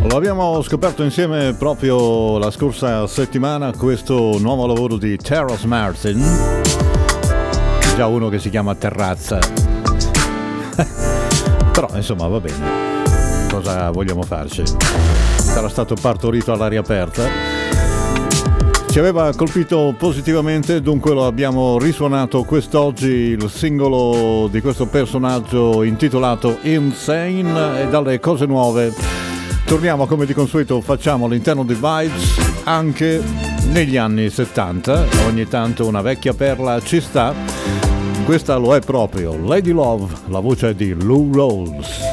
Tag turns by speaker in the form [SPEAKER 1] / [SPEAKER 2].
[SPEAKER 1] Lo abbiamo scoperto insieme proprio la scorsa settimana, questo nuovo lavoro di Terrace Martin, già uno che si chiama Terrazza. Però insomma va bene, cosa vogliamo farci? Sarà stato partorito all'aria aperta, ci aveva colpito positivamente, dunque lo abbiamo risuonato quest'oggi, il singolo di questo personaggio intitolato Insane. E dalle cose nuove torniamo, come di consueto facciamo all'interno di Vibes, anche negli anni 70, ogni tanto una vecchia perla ci sta. Questa lo è proprio, Lady Love, la voce di Lou Rawls.